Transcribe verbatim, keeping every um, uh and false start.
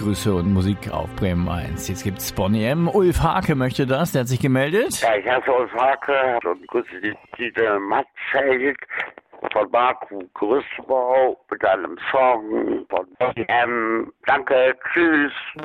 Grüße und Musik auf Bremen eins. Jetzt gibt's Bonnie M. Ulf Hake möchte das, der hat sich gemeldet. Ja, ich heiße Ulf Hake und grüße die Dieter Matzfeld von Marco Gerüstbau mit einem Song von Bonnie M. Danke, tschüss.